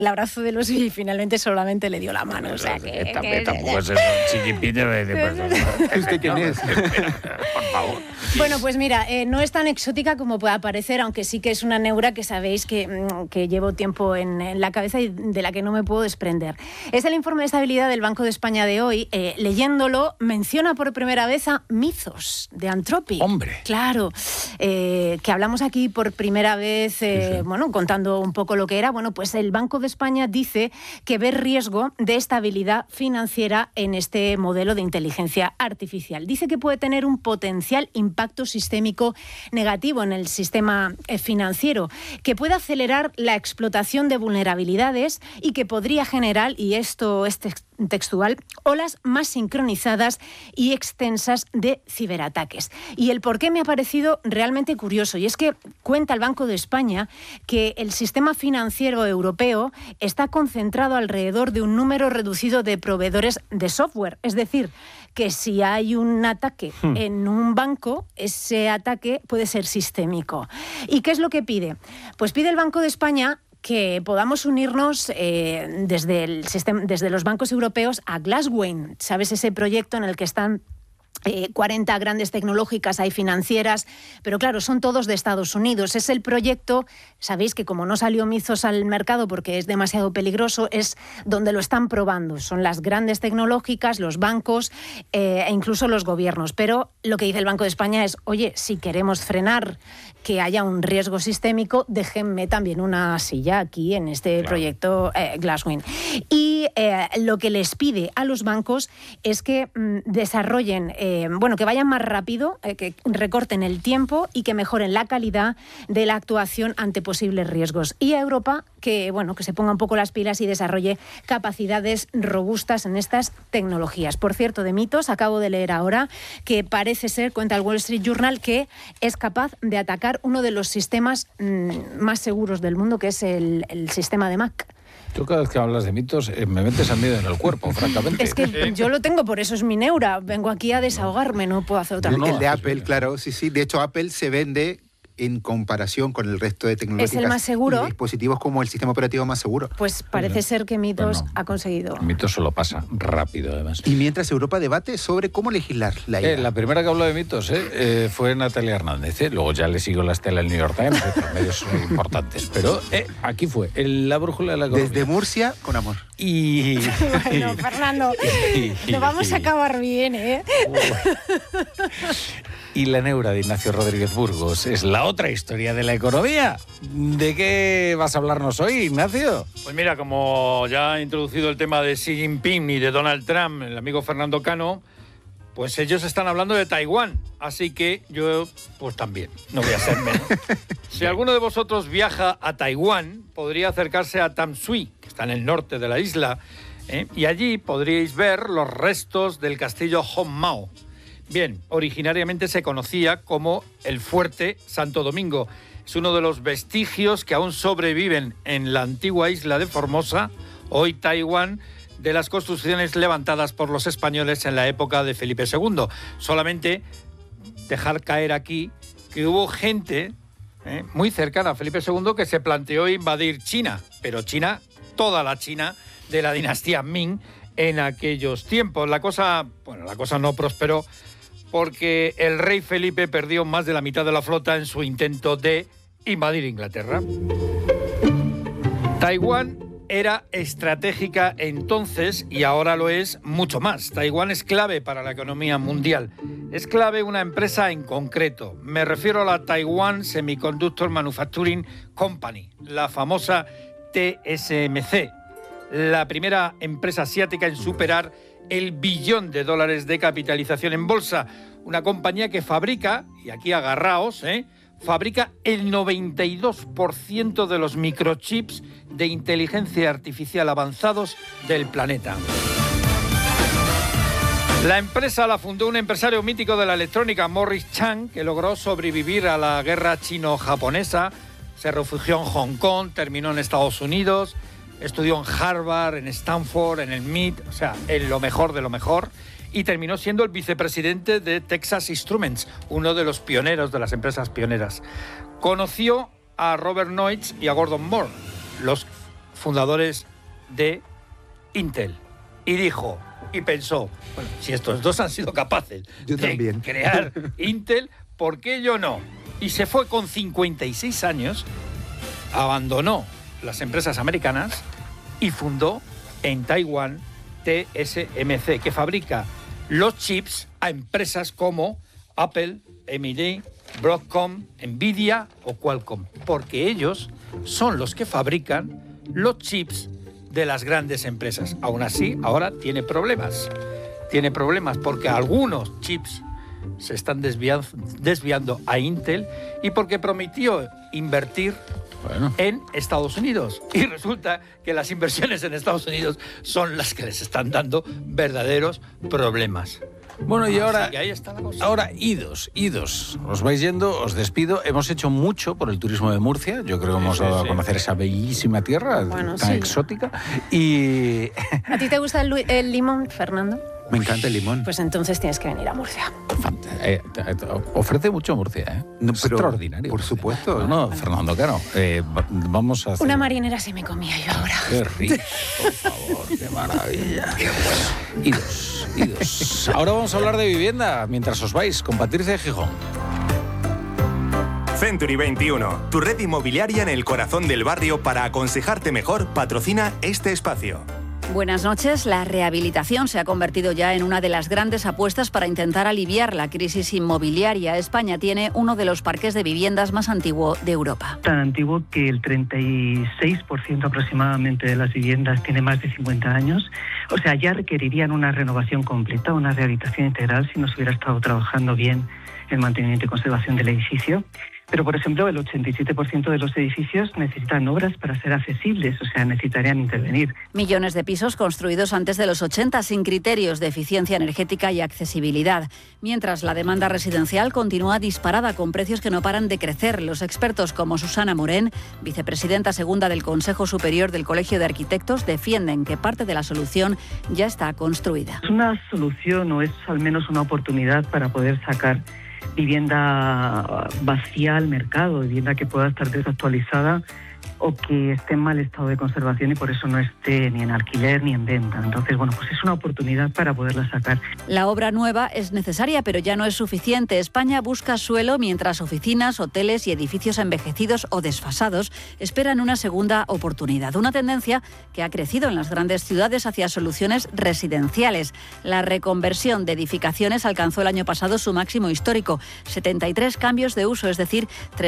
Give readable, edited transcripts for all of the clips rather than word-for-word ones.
el abrazo de los y finalmente solamente le dio la mano. O sea que tampoco es eso. Xi Jinping ¿Usted quién es? Por favor. Bueno, pues mira, no es tan exótica como pueda parecer, aunque sí que es una neura que sabéis que llevo tiempo en la cabeza y de la que no me puedo desprender. Es el informe de estabilidad del Banco de España de hoy. Leyéndolo, menciona por primera vez a Mithos, de Anthropic. ¡Hombre! Claro, que hablamos aquí por primera vez, bueno, contando un poco lo que era. Bueno, pues el Banco de España dice que ve riesgo de estabilidad financiera en este modelo de inteligencia artificial. Dice que puede tener un potencial impacto sistémico negativo en el sistema financiero, que puede acelerar la explotación de vulnerabilidades y que podría generar, y esto es textual, olas más sincronizadas y extensas de ciberataques. Y el por qué me ha parecido realmente curioso, y es que cuenta el Banco de España que el sistema financiero europeo está concentrado alrededor de un número reducido de proveedores de software. Es decir, que si hay un ataque en un banco, ese ataque puede ser sistémico. ¿Y qué es lo que pide? Pues pide el Banco de España que podamos unirnos desde los bancos europeos a Glasswing. ¿Sabes? Ese proyecto en el que están 40 grandes tecnológicas, hay financieras, pero claro, son todos de Estados Unidos. Es el proyecto, sabéis que como no salió Mithos al mercado porque es demasiado peligroso, es donde lo están probando. Son las grandes tecnológicas, los bancos e incluso los gobiernos. Pero lo que dice el Banco de España es, oye, si queremos frenar que haya un riesgo sistémico, déjenme también una silla aquí en este proyecto Glasswing. Y lo que les pide a los bancos es que desarrollen, que vayan más rápido, que recorten el tiempo y que mejoren la calidad de la actuación ante posibles riesgos. Y a Europa que se ponga un poco las pilas y desarrolle capacidades robustas en estas tecnologías. Por cierto, de Mithos, acabo de leer ahora que parece ser, cuenta el Wall Street Journal, que es capaz de atacar uno de los sistemas más seguros del mundo, que es el sistema de Mac. Tú cada vez que hablas de Mithos me metes el miedo en el cuerpo, francamente. Es que yo lo tengo, por eso es mi neura. Vengo aquí a desahogarme, no puedo hacer otra cosa. El de Apple, claro, sí. De hecho, Apple se vende en comparación con el resto de tecnológicas. Es el más seguro. Y dispositivos como el sistema operativo más seguro. Pues parece ser que Mithos ha conseguido. Mithos solo pasa rápido, además. Y mientras Europa debate sobre cómo legislar la IA. La primera que habló de Mithos fue Natalia Hernández. Luego ya le sigo la estela del New York Times, otros medios importantes. Pero aquí fue, la brújula de la economía. Desde Murcia, con amor. Bueno, Fernando, lo vamos a acabar bien, Y la neura de Ignacio Rodríguez Burgos es la otra historia de la economía. ¿De qué vas a hablarnos hoy, Ignacio? Pues mira, como ya ha introducido el tema de Xi Jinping y de Donald Trump, el amigo Fernando Cano, pues ellos están hablando de Taiwán. Así que yo, pues también, no voy a ser menos. Si alguno de vosotros viaja a Taiwán, podría acercarse a Tamsui, que está en el norte de la isla, y allí podríais ver los restos del castillo Honmao. Bien, originariamente se conocía como el Fuerte Santo Domingo. Es uno de los vestigios que aún sobreviven en la antigua isla de Formosa, hoy Taiwán, de las construcciones levantadas por los españoles en la época de Felipe II. Solamente dejar caer aquí que hubo gente muy cercana a Felipe II que se planteó invadir China, pero China, toda la China de la dinastía Ming en aquellos tiempos. La cosa no prosperó porque el rey Felipe perdió más de la mitad de la flota en su intento de invadir Inglaterra. Taiwán era estratégica entonces y ahora lo es mucho más. Taiwán es clave para la economía mundial. Es clave una empresa en concreto. Me refiero a la Taiwan Semiconductor Manufacturing Company, la famosa TSMC, la primera empresa asiática en superar el $1 billón de capitalización en bolsa. Una compañía que fabrica, y aquí agarraos, fabrica el 92% de los microchips de inteligencia artificial avanzados del planeta. La empresa la fundó un empresario mítico de la electrónica, Morris Chang, que logró sobrevivir a la guerra chino-japonesa, se refugió en Hong Kong, terminó en Estados Unidos, estudió en Harvard, en Stanford, en el MIT, o sea, en lo mejor de lo mejor, y terminó siendo el vicepresidente de Texas Instruments, uno de los pioneros de las empresas pioneras. Conoció a Robert Noyce y a Gordon Moore, los fundadores de Intel. Y dijo, y pensó, bueno, si estos dos han sido capaces de crear Intel, ¿por qué yo no? Y se fue con 56 años, abandonó las empresas americanas y fundó en Taiwán TSMC, que fabrica los chips a empresas como Apple, AMD, Broadcom, Nvidia o Qualcomm, porque ellos son los que fabrican los chips de las grandes empresas. Aún así, ahora tiene problemas porque algunos chips se están desviando a Intel y porque prometió invertir en Estados Unidos. Y resulta que las inversiones en Estados Unidos son las que les están dando verdaderos problemas. Bueno, y ahora, ahí está la cosa. Ahora, idos. Os vais yendo, os despido. Hemos hecho mucho por el turismo de Murcia. Yo creo que hemos dado a conocer esa bellísima tierra tan exótica. Y... ¿A ti te gusta el limón, Fernando? Me encanta el limón. Pues entonces tienes que venir a Murcia. Ofrece mucho Murcia, ¿eh? No, es extraordinario. Por supuesto. No, Fernando Cano. Vamos a hacer... Una marinera se me comía yo ahora. Qué rico, por favor, qué maravilla. Qué bueno. Idos. Ahora vamos a hablar de vivienda mientras os vais con Patricia de Gijón. Century 21, tu red inmobiliaria en el corazón del barrio para aconsejarte mejor, patrocina este espacio. Buenas noches. La rehabilitación se ha convertido ya en una de las grandes apuestas para intentar aliviar la crisis inmobiliaria. España tiene uno de los parques de viviendas más antiguo de Europa. Tan antiguo que el 36% aproximadamente de las viviendas tiene más de 50 años. O sea, ya requerirían una renovación completa, una rehabilitación integral si no se hubiera estado trabajando bien el mantenimiento y conservación del edificio. Pero, por ejemplo, el 87% de los edificios necesitan obras para ser accesibles, o sea, necesitarían intervenir. Millones de pisos construidos antes de los 80 sin criterios de eficiencia energética y accesibilidad. Mientras la demanda residencial continúa disparada con precios que no paran de crecer. Los expertos como Susana Morén, vicepresidenta segunda del Consejo Superior del Colegio de Arquitectos, defienden que parte de la solución ya está construida. Es una solución o es al menos una oportunidad para poder sacar vivienda vacía al mercado, vivienda que pueda estar desactualizada o que esté en mal estado de conservación y por eso no esté ni en alquiler ni en venta. Entonces, bueno, pues es una oportunidad para poderla sacar. La obra nueva es necesaria, pero ya no es suficiente. España busca suelo mientras oficinas, hoteles y edificios envejecidos o desfasados esperan una segunda oportunidad. Una tendencia que ha crecido en las grandes ciudades hacia soluciones residenciales. La reconversión de edificaciones alcanzó el año pasado su máximo histórico, 73 cambios de uso, es decir,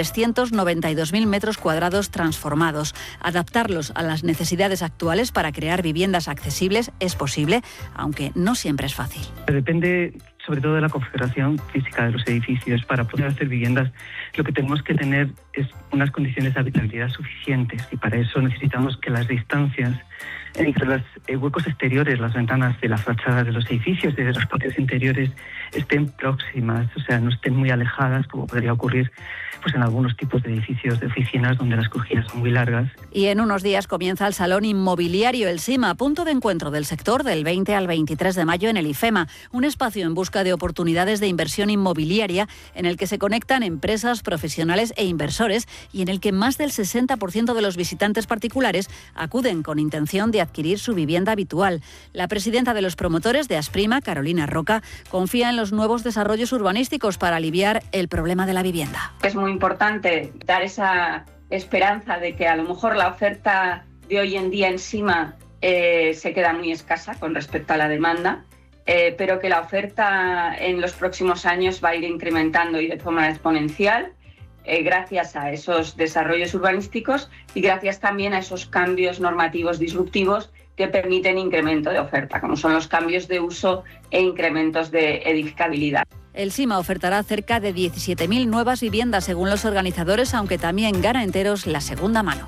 392.000 metros cuadrados transformados. Adaptarlos a las necesidades actuales para crear viviendas accesibles es posible, aunque no siempre es fácil. Depende sobre todo de la configuración física de los edificios. Para poder hacer viviendas, lo que tenemos que tener es unas condiciones de habitabilidad suficientes y para eso necesitamos que las distancias entre los huecos exteriores, las ventanas de las fachadas de los edificios y de los patios interiores estén próximas, o sea, no estén muy alejadas, como podría ocurrir pues en algunos tipos de edificios de oficinas donde las crujías son muy largas. Y en unos días comienza el Salón Inmobiliario El Sima, punto de encuentro del sector del 20 al 23 de mayo en el IFEMA, un espacio en busca de oportunidades de inversión inmobiliaria en el que se conectan empresas, profesionales e inversores y en el que más del 60% de los visitantes particulares acuden con intención de adquirir su vivienda habitual. La presidenta de los promotores de Asprima, Carolina Roca, confía en los nuevos desarrollos urbanísticos para aliviar el problema de la vivienda. Es muy importante dar esa esperanza de que a lo mejor la oferta de hoy en día encima se queda muy escasa con respecto a la demanda, pero que la oferta en los próximos años va a ir incrementando y de forma exponencial gracias a esos desarrollos urbanísticos y gracias también a esos cambios normativos disruptivos que permiten incremento de oferta, como son los cambios de uso e incrementos de edificabilidad. El SIMA ofertará cerca de 17.000 nuevas viviendas según los organizadores, aunque también gana enteros la segunda mano.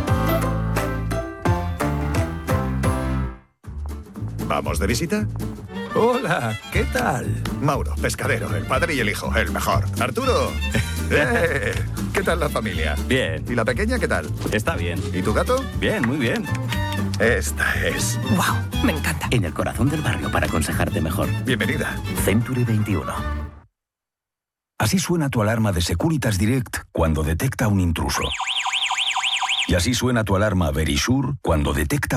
¿Vamos de visita? Hola, ¿qué tal? Mauro, pescadero, el padre y el hijo, el mejor. Arturo. ¿Qué tal la familia? Bien. ¿Y la pequeña qué tal? Está bien. ¿Y tu gato? Bien, muy bien. Esta es. ¡Wow! Me encanta. En el corazón del barrio para aconsejarte mejor. Bienvenida. Century 21. Así suena tu alarma de Securitas Direct cuando detecta un intruso. Y así suena tu alarma Verisure cuando detecta